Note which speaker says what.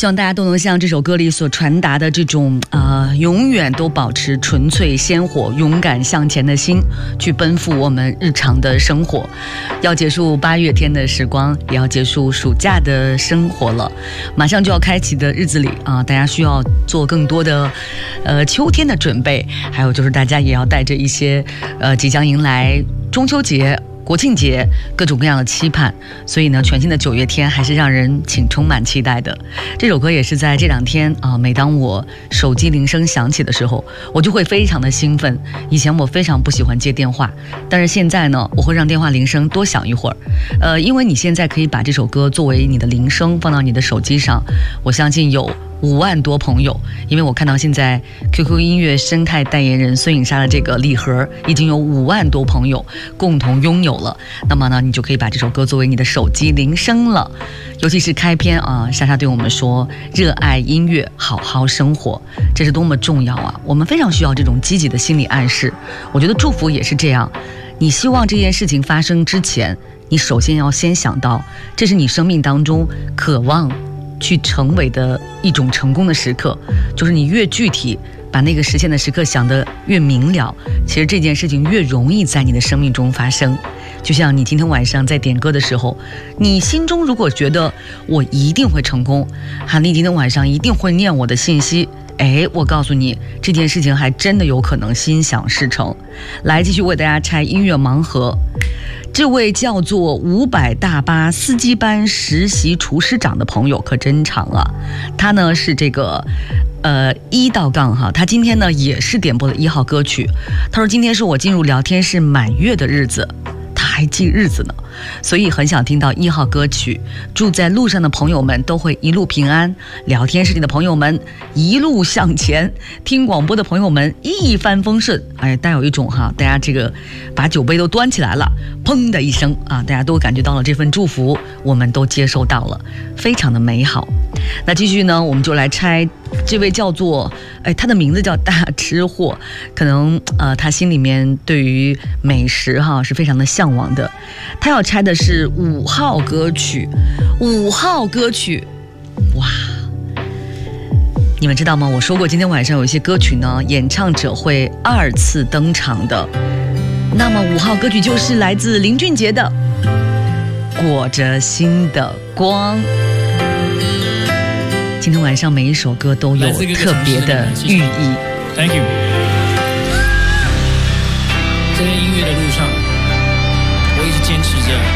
Speaker 1: 希望大家都能像这首歌里所传达的这种永远都保持纯粹鲜活勇敢向前的心，去奔赴我们日常的生活。要结束8月天的时光，也要结束暑假的生活了，马上就要开启的日子里大家需要做更多的秋天的准备，还有就是大家也要带着一些即将迎来中秋节、国庆节各种各样的期盼，所以呢，全新的9月天还是让人挺充满期待的。这首歌也是在这2天每当我手机铃声响起的时候，我就会非常的兴奋。以前我非常不喜欢接电话，但是现在呢，我会让电话铃声多响一会儿。因为你现在可以把这首歌作为你的铃声放到你的手机上，我相信有5万多朋友，因为我看到现在 QQ 音乐生态代言人孙颖莎的这个礼盒已经有5万多朋友共同拥有了，那么呢，你就可以把这首歌作为你的手机铃声了。尤其是开篇莎莎对我们说，热爱音乐，好好生活，这是多么重要啊！我们非常需要这种积极的心理暗示。我觉得祝福也是这样，你希望这件事情发生之前，你首先要先想到，这是你生命当中渴望去成为的一种成功的时刻，就是你越具体把那个实现的时刻想得越明了，其实这件事情越容易在你的生命中发生。就像你今天晚上在点歌的时候，你心中如果觉得我一定会成功，韩丽今天晚上一定会念我的信息，我告诉你，这件事情还真的有可能心想事成。来，继续为大家拆音乐盲盒。这位叫做500大巴司机班实习厨师长的朋友可真长啊，他呢是这个1道杠哈，他今天呢也是点播了1号歌曲。他说今天是我进入聊天室满月的日子，他还记日子呢，所以很想听到1号歌曲。祝在路上的朋友们都会一路平安，聊天室里的朋友们一路向前，听广播的朋友们一帆风顺。带有一种大家这个把酒杯都端起来了，砰的一声大家都感觉到了这份祝福，我们都接收到了，非常的美好。那继续呢，我们就来拆这位叫做他的名字叫大吃货，可能他心里面对于美食是非常的向往的。他要拆的是5号歌曲，5号歌曲，哇！你们知道吗？我说过今天晚上有一些歌曲呢，演唱者会2次登场的。那么5号歌曲就是来自林俊杰的《裹着心的光》。今天晚上每一首歌都有特别的寓意。
Speaker 2: Thank you。在音乐的路上，我一直坚持着